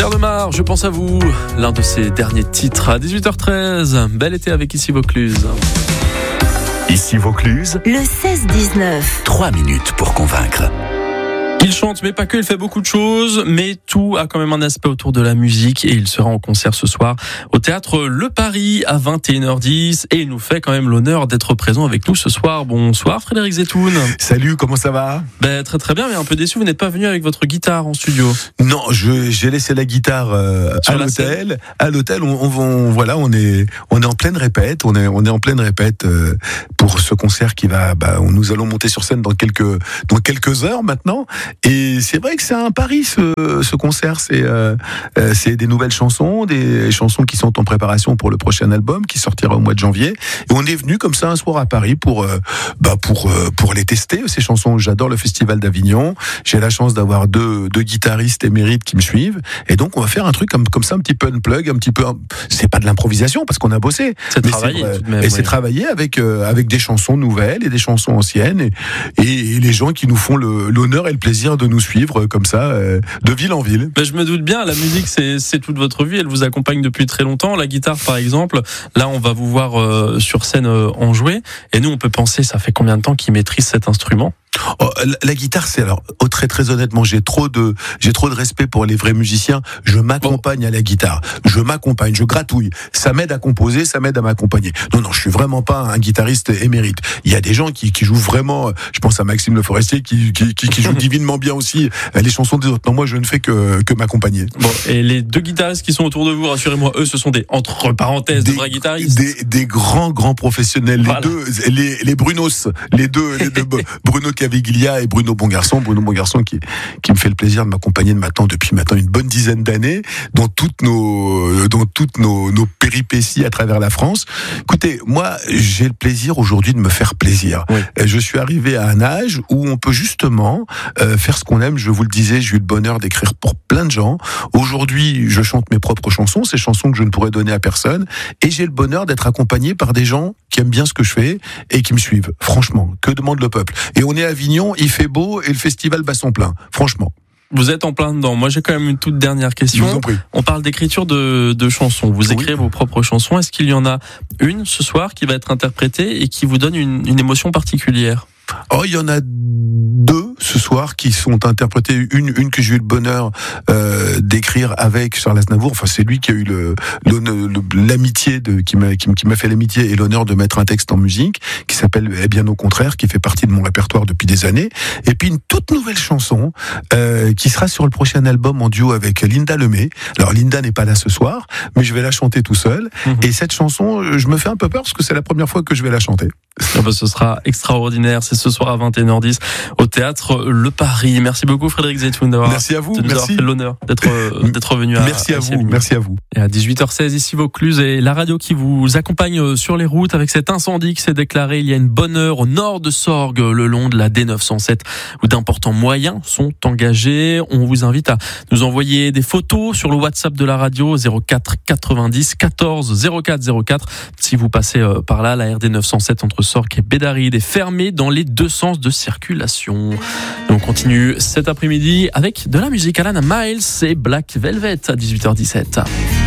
Pierre Demar, je pense à vous, l'un de ses derniers titres à 18h13. Bel été avec Ici Vaucluse. Ici Vaucluse, le 16-19. 3 minutes pour convaincre. Il chante, mais pas que, il fait beaucoup de choses, mais tout a quand même un aspect autour de la musique et il sera en concert ce soir au théâtre Le Paris à 21h10 et il nous fait quand même l'honneur d'être présent avec nous ce soir. Bonsoir Frédéric Zetoun. Salut, comment ça va ? Très très bien, mais un peu déçu, vous n'êtes pas venu avec votre guitare en studio. Non, j'ai laissé la guitare à l'hôtel. À l'hôtel, on est en pleine répète. On est en pleine répète pour ce concert qui va. Nous allons monter sur scène dans quelques heures maintenant. Et c'est vrai que c'est un pari ce concert. C'est des nouvelles chansons, des chansons qui sont en préparation pour le prochain album qui sortira au mois de janvier. Et on est venu comme ça un soir à Paris pour les tester ces chansons. J'adore le Festival d'Avignon. J'ai la chance d'avoir deux guitaristes émérites qui me suivent. Et donc on va faire un truc comme ça, un petit peu unplug, c'est pas de l'improvisation parce qu'on a bossé. C'est travaillé tout de même. Et c'est travaillé avec des chansons nouvelles et des chansons anciennes et les gens qui nous font l'honneur et le plaisir de nous suivre comme ça, de ville en ville. Je me doute bien, la musique c'est toute votre vie, elle vous accompagne depuis très longtemps. La guitare par exemple, là on va vous voir sur scène en jouer, et nous on peut penser, ça fait combien de temps qu'il maîtrise cet instrument ? La guitare, très très honnêtement, j'ai trop de respect pour les vrais musiciens. Je m'accompagne à la guitare. Je gratouille. Ça m'aide à composer, ça m'aide à m'accompagner. Non, je suis vraiment pas un guitariste émérite. Il y a des gens qui jouent vraiment. Je pense à Maxime Le Forestier qui joue divinement bien aussi les chansons des autres. Non, moi je ne fais que m'accompagner. Et les deux guitaristes qui sont autour de vous, rassurez-moi, eux, ce sont des entre parenthèses de vrais guitaristes. Des grands professionnels. Voilà. Les Brunos, les deux Bruno Caviglia et Bruno Bongarçon qui me fait le plaisir de m'accompagner depuis maintenant une bonne dizaine d'années dans toutes nos péripéties à travers la France. Écoutez, moi j'ai le plaisir aujourd'hui de me faire plaisir. Oui. Je suis arrivé à un âge où on peut justement faire ce qu'on aime. Je vous le disais, j'ai eu le bonheur d'écrire pour plein de gens. Aujourd'hui, je chante mes propres chansons, ces chansons que je ne pourrais donner à personne, et j'ai le bonheur d'être accompagné par des gens qui aiment bien ce que je fais et qui me suivent. Franchement, que demande le peuple ? Et on est à Avignon, il fait beau et le festival bat son plein. Franchement. Vous êtes en plein dedans. Moi, j'ai quand même une toute dernière question. Je vous en prie. On parle d'écriture de chansons. Vous écrivez vos propres chansons. Est-ce qu'il y en a une ce soir qui va être interprétée et qui vous donne une émotion particulière ? Il y en a deux ce soir qui sont interprétées. Une que j'ai eu le bonheur d'écrire avec Charles Aznavour. Enfin, c'est lui qui a eu l'amitié qui m'a fait l'amitié et l'honneur de mettre un texte en musique qui s'appelle Eh bien au contraire, qui fait partie de mon répertoire depuis des années. Et puis une toute nouvelle chanson qui sera sur le prochain album en duo avec Linda Lemay. Alors Linda n'est pas là ce soir, mais je vais la chanter tout seul. Et cette chanson, je me fais un peu peur parce que c'est la première fois que je vais la chanter. Ce sera extraordinaire. C'est ce soir à 21h10 au théâtre Le Paris. Merci beaucoup Frédéric Zetoun d'avoir fait l'honneur d'être venu Merci à vous. Et à 18h16 ici Vaucluse et la radio qui vous accompagne sur les routes avec cet incendie qui s'est déclaré il y a une bonne heure au nord de Sorgues, le long de la D907 où d'importants moyens sont engagés. On vous invite à nous envoyer des photos sur le WhatsApp de la radio 04 90 14 04 04. Si vous passez par là, la RD 907 entre Sorgues et Bédaride est fermée dans les deux sens de circulation. Et on continue cet après-midi avec de la musique. Alana Miles et Black Velvet à 18h17.